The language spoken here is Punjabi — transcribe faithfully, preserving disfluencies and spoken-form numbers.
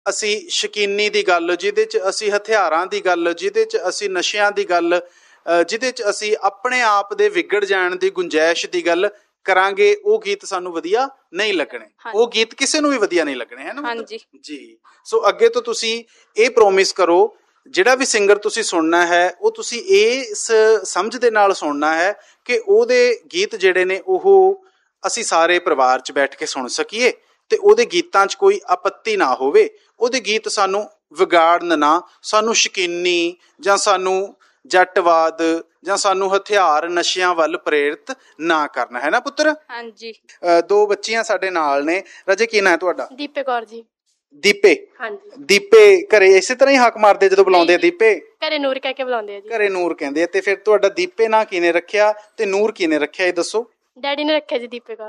ਅਸੀਂ ਸ਼ਕੀਨੀ ਦੀ ਗੱਲ, ਜਿਹਦੇ 'ਚ ਅਸੀਂ ਹਥਿਆਰਾਂ ਦੀ ਗੱਲ, ਜਿਹਦੇ 'ਚ ਅਸੀਂ ਨਸ਼ਿਆਂ ਦੀ ਗੱਲ, ਜਿਹਦੇ 'ਚ ਅਸੀਂ ਆਪਣੇ ਆਪ ਦੇ ਵਿਗੜ ਜਾਣ ਦੀ ਗੁੰਜਾਇਸ਼ ਦੀ ਗੱਲ ਕਰਾਂਗੇ, ਉਹ ਗੀਤ ਸਾਨੂੰ ਵਧੀਆ ਨਹੀਂ ਲੱਗਣੇ। ਉਹ ਗੀਤ ਕਿਸੇ ਨੂੰ ਵੀ ਵਧੀਆ ਨਹੀਂ ਲੱਗਣੇ, ਹੈ ਨਾ? ਹਾਂਜੀ ਜੀ। ਸੋ ਅੱਗੇ ਤੋਂ ਤੁਸੀਂ ਇਹ ਪ੍ਰੋਮਿਸ ਕਰੋ, ਜਿਹੜਾ ਵੀ ਸਿੰਗਰ ਤੁਸੀਂ ਸੁਣਨਾ ਹੈ ਉਹ ਤੁਸੀਂ ਇਸ ਸਮਝ ਦੇ ਨਾਲ ਸੁਣਨਾ ਹੈ ਕਿ ਉਹਦੇ ਗੀਤ ਜਿਹੜੇ ਨੇ ਉਹ ਅਸੀਂ ਸਾਰੇ ਪਰਿਵਾਰ 'ਚ ਬੈਠ ਕੇ ਸੁਣ ਸਕੀਏ ਤੇ ਉਹਦੇ ਗੀਤਾਂ 'ਚ ਕੋਈ ਆਪੱਤੀ ਨਾ ਹੋਵੇ। ਉਹਦੇ ਗੀਤ ਸਾਨੂੰ ਵਿਗਾੜਨ ਨਾ, ਸਾਨੂੰ ਸ਼ਕੀਨੀ ਜਾਂ ਸਾਨੂੰ ਜੱਟਵਾਦ ਜਾਂ ਸਾਨੂੰ ਹਥਿਆਰ ਨਸ਼ਿਆਂ ਵੱਲ ਪ੍ਰੇਰਿਤ ਨਾ ਕਰਨਾ, ਹੈ ਨਾ ਪੁੱਤਰ? ਹਾਂਜੀ। ਦੋ ਬੱਚੀਆਂ ਸਾਡੇ ਨਾਲ ਨੇ। ਰਾਜੇ, ਕੀ ਨਾਂ ਹੈ ਤੁਹਾਡਾ? ਦੀਪੇ ਕੌਰ ਜੀ। ਦੀਪੇ? ਹਾਂਜੀ। ਦੀਪੇ ਘਰੇ ਇਸੇ ਤਰ੍ਹਾਂ ਹੀ ਹਾਕ ਮਾਰਦੇ ਜਦੋਂ ਬੁਲਾਉਂਦੇ ਆ? ਦੀਪੇ ਘਰੇ ਨੂਰ ਕਹਿ ਕੇ ਬੁਲਾਉਂਦੇ ਆ ਜੀ। ਘਰੇ ਨੂਰ ਕਹਿੰਦੇ ਆ। ਤੇ ਫਿਰ ਤੁਹਾਡਾ ਦੀਪੇ ਨਾਂ ਕਿਹਨੇ ਰੱਖਿਆ ਤੇ ਨੂਰ ਕਿਹਨੇ ਰੱਖਿਆ, ਇਹ ਦੱਸੋ? ਡੈਡੀ ਨੇ ਰੱਖਿਆ ਜੀ ਦੀਪੇ ਕੌਰ।